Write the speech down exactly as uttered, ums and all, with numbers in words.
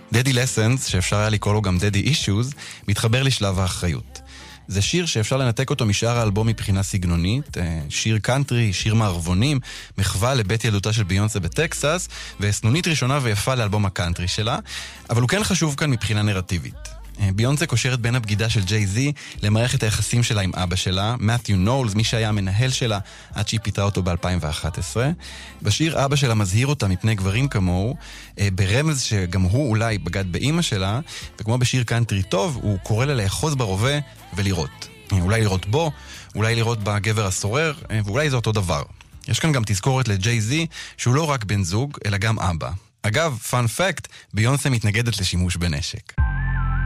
דדי לסנס, שאפשר היה לקרוא לו גם דדי אישוז, מתחבר לשלב האחריות. זה שיר שאפשר לנתק אותו משאר האלבום מבחינה סגנונית, שיר קאנטרי, שיר מערבונים, מחווה לבית ילדותה של ביונסה בטקסס, וסנונית ראשונה ויפה לאלבום הקאנטרי שלה, אבל הוא כן חשוב כאן מבחינה נרטיבית. ביונסה קושרת בין הבגידה של ג'יי זי למערכת היחסים שלה עם אבא שלה, מת'יו נולס, מי שהיה המנהל שלה עד שהיא פיטרה אותו ב-אלפיים ואחת עשרה. בשיר אבא שלה מזהיר אותה מפני גברים כמוהו, ברמז שגם הוא אולי בגד באמא שלה, וכמו בשיר קאנטרי טוב, הוא קורא לה לאחוז ברובה ולראות. אולי לראות בו, אולי לראות בגבר הסורר, ואולי זה אותו דבר. יש כאן גם תזכורת לג'יי זי שהוא לא רק בן זוג, אלא גם אבא. אגב, פאנ פקט, ביונסה מתנגדת לשימוש בנשק.